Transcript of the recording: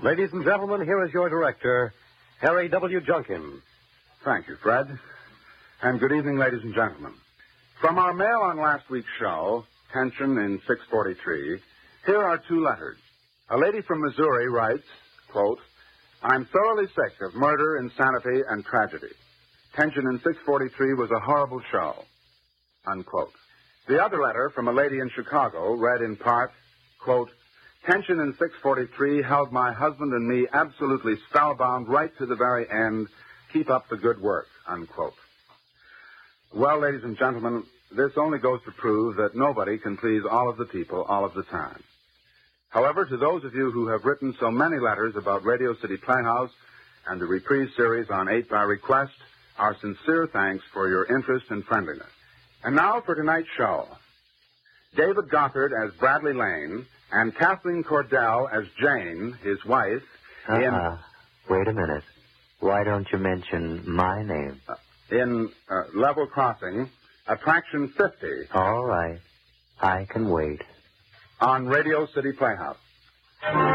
Ladies and gentlemen, here is your director, Harry W. Junkin. Thank you, Fred. And good evening, ladies and gentlemen. From our mail on last week's show, Tension in 643, here are 2 letters. A lady from Missouri writes, quote, I'm thoroughly sick of murder, insanity, and tragedy. Tension in 643 was a horrible show, unquote. The other letter from a lady in Chicago read in part, quote, Tension in 643 held my husband and me absolutely spellbound right to the very end. Keep up the good work, unquote. Well, ladies and gentlemen, this only goes to prove that nobody can please all of the people all of the time. However, to those of you who have written so many letters about Radio City Playhouse and the Reprise series on 8 by Request, our sincere thanks for your interest and friendliness. And now for tonight's show. David Gothard as Bradley Lane and Kathleen Cordell as Jane, his wife, Wait a minute. Why don't you mention my name? In Level Crossing, Attraction 50. All right. I can wait. On Radio City Playhouse.